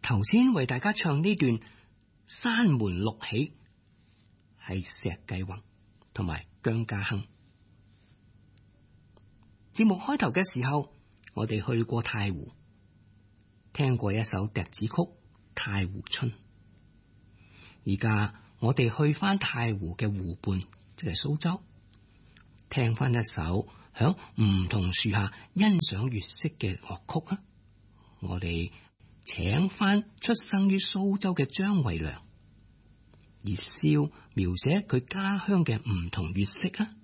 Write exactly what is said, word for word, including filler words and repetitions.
頭先為大家唱呢段《山門六喜》，係石繼宏同埋姜家亨。節目開頭嘅時候，我哋去過太湖，聽過一首笛子曲《太湖春》。而家我哋去翻太湖嘅湖畔，即係蘇州，聽翻一首響梧桐樹下欣賞月色嘅樂曲啊！我哋請翻出生於蘇州嘅張維良，熱笑描寫佢家鄉嘅梧桐月色啊！